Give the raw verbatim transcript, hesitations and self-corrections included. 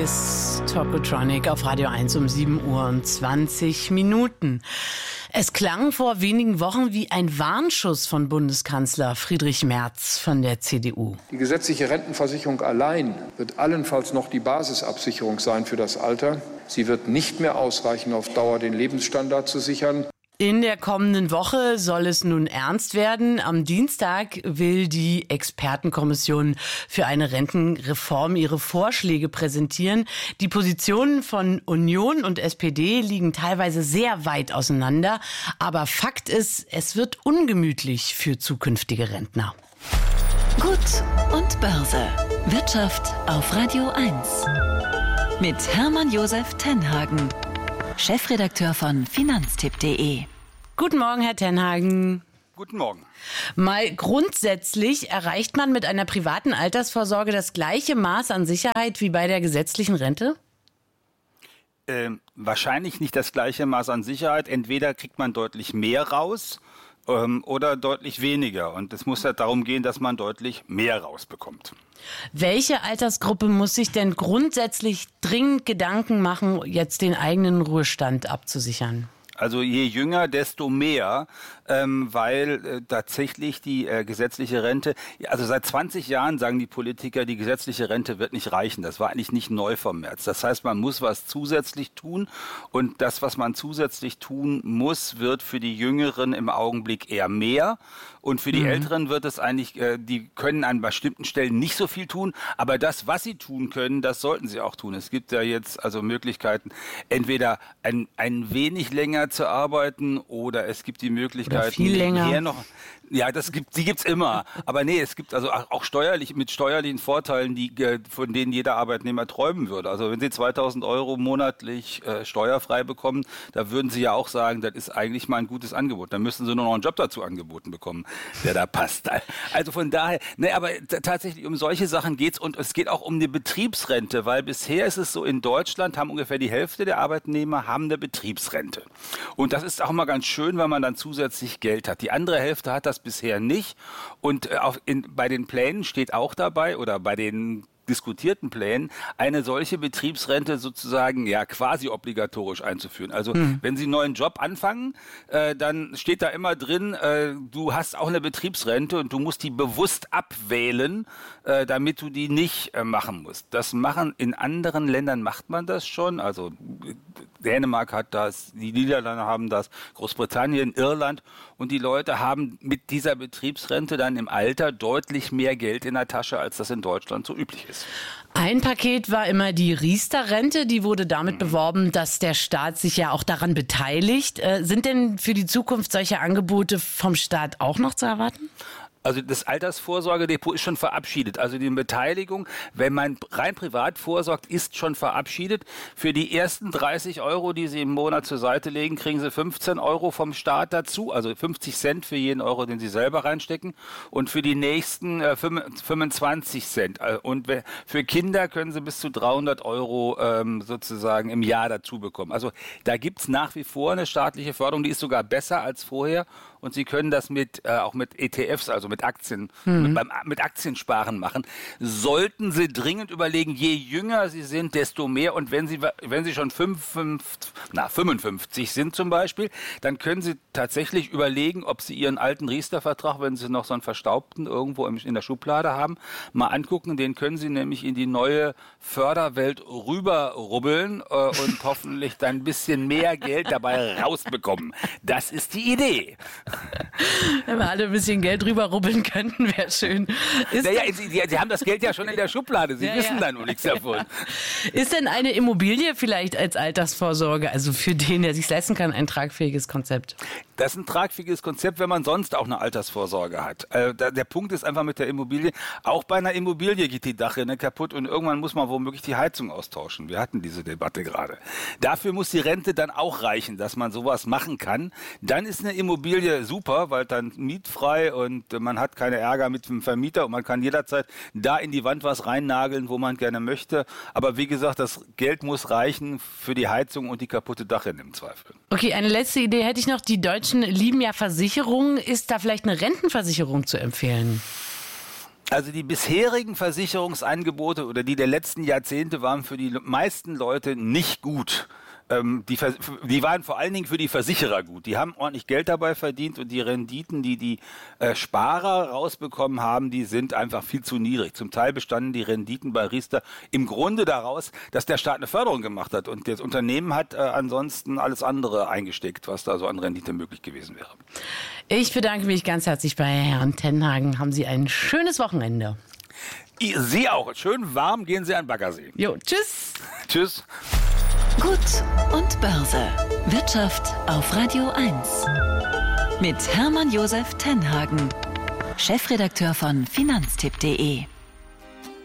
ist Tokotronic auf Radio eins um sieben Uhr und zwanzig Minuten. Es klang vor wenigen Wochen wie ein Warnschuss von Bundeskanzler Friedrich Merz von der C D U. Die gesetzliche Rentenversicherung allein wird allenfalls noch die Basisabsicherung sein für das Alter. Sie wird nicht mehr ausreichen, auf Dauer den Lebensstandard zu sichern. In der kommenden Woche soll es nun ernst werden. Am Dienstag will die Expertenkommission für eine Rentenreform ihre Vorschläge präsentieren. Die Positionen von Union und S P D liegen teilweise sehr weit auseinander. Aber Fakt ist, es wird ungemütlich für zukünftige Rentner. Gut und Börse. Wirtschaft auf Radio eins. Mit Hermann Josef Tenhagen, Chefredakteur von Finanztipp punkt de. Guten Morgen, Herr Tenhagen. Guten Morgen. Mal grundsätzlich, erreicht man mit einer privaten Altersvorsorge das gleiche Maß an Sicherheit wie bei der gesetzlichen Rente? Ähm, wahrscheinlich nicht das gleiche Maß an Sicherheit. Entweder kriegt man deutlich mehr raus ähm, oder deutlich weniger. Und es muss ja darum gehen, dass man deutlich mehr rausbekommt. Welche Altersgruppe muss sich denn grundsätzlich dringend Gedanken machen, jetzt den eigenen Ruhestand abzusichern? Also je jünger, desto mehr, ähm, weil äh, tatsächlich die äh, gesetzliche Rente, also seit zwanzig Jahren sagen die Politiker, die gesetzliche Rente wird nicht reichen. Das war eigentlich nicht neu vom März. Das heißt, man muss was zusätzlich tun und das, was man zusätzlich tun muss, wird für die Jüngeren im Augenblick eher mehr. Und für die mhm. Älteren wird es eigentlich, äh, die können an bestimmten Stellen nicht so viel tun, aber das, was sie tun können, das sollten sie auch tun. Es gibt ja jetzt also Möglichkeiten, entweder ein, ein wenig länger zu arbeiten oder es gibt die Möglichkeit, oder viel länger. noch. Ja, das gibt, die gibt's immer. Aber nee, es gibt also auch steuerlich, mit steuerlichen Vorteilen, die, von denen jeder Arbeitnehmer träumen würde. Also wenn Sie zweitausend Euro monatlich äh, steuerfrei bekommen, da würden Sie ja auch sagen, das ist eigentlich mal ein gutes Angebot. Dann müssten Sie nur noch einen Job dazu angeboten bekommen, der da passt. Also von daher, nee, aber t- tatsächlich um solche Sachen geht's und es geht auch um eine Betriebsrente, weil bisher ist es so, in Deutschland haben ungefähr die Hälfte der Arbeitnehmer haben eine Betriebsrente. Und das ist auch mal ganz schön, weil man dann zusätzlich Geld hat. Die andere Hälfte hat das bisher nicht. Und äh, auf, in, bei den Plänen steht auch dabei, oder bei den diskutierten Plänen, eine solche Betriebsrente sozusagen ja quasi obligatorisch einzuführen. Also hm. wenn Sie einen neuen Job anfangen, äh, dann steht da immer drin, äh, du hast auch eine Betriebsrente und du musst die bewusst abwählen, äh, damit du die nicht äh, machen musst. Das machen in anderen Ländern macht man das schon. Also Dänemark hat das, die Niederlande haben das, Großbritannien, Irland, und die Leute haben mit dieser Betriebsrente dann im Alter deutlich mehr Geld in der Tasche, als das in Deutschland so üblich ist. Ein Paket war immer die Riester-Rente, die wurde damit mhm. beworben, dass der Staat sich ja auch daran beteiligt. Äh, sind denn für die Zukunft solche Angebote vom Staat auch noch zu erwarten? Also das Altersvorsorgedepot ist schon verabschiedet. Also die Beteiligung, wenn man rein privat vorsorgt, ist schon verabschiedet. Für die ersten dreißig Euro, die Sie im Monat zur Seite legen, kriegen Sie fünfzehn Euro vom Staat dazu. Also fünfzig Cent für jeden Euro, den Sie selber reinstecken. Und für die nächsten äh, fünfundzwanzig Cent. Und für Kinder können Sie bis zu dreihundert Euro ähm, sozusagen im Jahr dazu bekommen. Also da gibt's nach wie vor eine staatliche Förderung, die ist sogar besser als vorher. Und Sie können das mit äh, auch mit E T Fs, also mit Aktien, mhm. mit, beim, mit Aktiensparen machen. Sollten Sie dringend überlegen, je jünger Sie sind, desto mehr. Und wenn Sie wenn Sie schon fünf, fünf, na, fünfundfünfzig sind zum Beispiel, dann können Sie tatsächlich überlegen, ob Sie Ihren alten Riester-Vertrag, wenn Sie noch so einen verstaubten irgendwo im, in der Schublade haben, mal angucken. Den können Sie nämlich in die neue Förderwelt rüberrubbeln äh, und hoffentlich dann ein bisschen mehr Geld dabei rausbekommen. Das ist die Idee. Wenn wir alle ein bisschen Geld drüber rubbeln könnten, wäre schön. Ist naja, Sie, Sie haben das Geld ja schon in der Schublade. Sie ja, wissen ja. da nur nichts davon. Ist denn eine Immobilie vielleicht als Altersvorsorge, also für den, der sich leisten kann, ein tragfähiges Konzept? Das ist ein tragfähiges Konzept, wenn man sonst auch eine Altersvorsorge hat. Äh, da, der Punkt ist einfach mit der Immobilie, auch bei einer Immobilie geht die Dachrinne kaputt und irgendwann muss man womöglich die Heizung austauschen. Wir hatten diese Debatte gerade. Dafür muss die Rente dann auch reichen, dass man sowas machen kann. Dann ist eine Immobilie super, weil dann mietfrei und man hat keine Ärger mit dem Vermieter und man kann jederzeit da in die Wand was reinnageln, wo man gerne möchte. Aber wie gesagt, das Geld muss reichen für die Heizung und die kaputte Dachrinne im Zweifel. Okay, eine letzte Idee hätte ich noch. Die Deutschen lieben ja Versicherungen. Ist da vielleicht eine Rentenversicherung zu empfehlen? Also die bisherigen Versicherungsangebote oder die der letzten Jahrzehnte waren für die meisten Leute nicht gut. Ähm, die, die waren vor allen Dingen für die Versicherer gut. Die haben ordentlich Geld dabei verdient und die Renditen, die die äh, Sparer rausbekommen haben, die sind einfach viel zu niedrig. Zum Teil bestanden die Renditen bei Riester im Grunde daraus, dass der Staat eine Förderung gemacht hat und das Unternehmen hat äh, ansonsten alles andere eingesteckt, was da so an Rendite möglich gewesen wäre. Ich bedanke mich ganz herzlich bei Herrn Tenhagen. Haben Sie ein schönes Wochenende. Sie auch. Schön warm gehen Sie an den Baggersee. Jo, tschüss. Tschüss. Gut und Börse. Wirtschaft auf Radio eins. Mit Hermann Josef Tenhagen, Chefredakteur von Finanztipp punkt de.